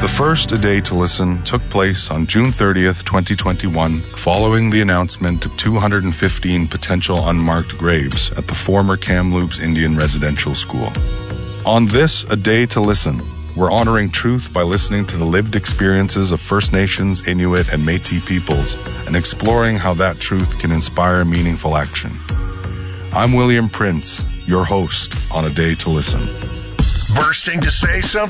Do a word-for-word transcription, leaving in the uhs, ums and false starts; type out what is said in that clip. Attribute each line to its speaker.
Speaker 1: The first A Day to Listen took place on June thirtieth, twenty twenty-one, following the announcement of two hundred fifteen potential unmarked graves at the former Kamloops Indian Residential School. On this A Day to Listen, we're honoring truth by listening to the lived experiences of First Nations, Inuit, and Métis peoples and exploring how that truth can inspire meaningful action. I'm William Prince, your host on A Day to Listen.
Speaker 2: Bursting to say something?